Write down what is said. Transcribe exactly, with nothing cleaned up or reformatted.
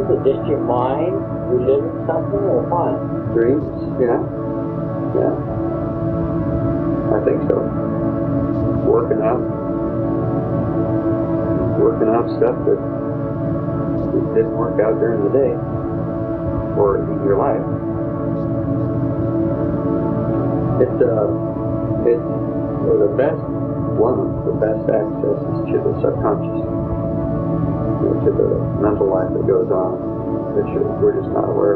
Is it just your mind reliving something or what? Dreams, yeah. Yeah. I think so. Working out. Working out stuff that didn't work out during the day or in your life. It's uh, it's well, the best, one of the best access is to the subconscious, you know, to the mental life that goes on that you're, we're just not aware of.